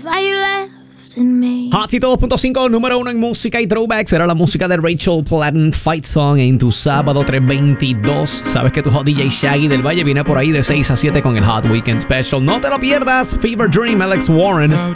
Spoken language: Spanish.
fire left in me. Hot Seat 2.5, número 1 en música y throwbacks. Era la música de Rachel Platten, Fight Song, en tu sábado 322. Sabes que tu hot DJ Shaggy del Valle viene por ahí de 6 a 7 con el Hot Weekend Special. No te lo pierdas. Fever Dream, Alex Warren.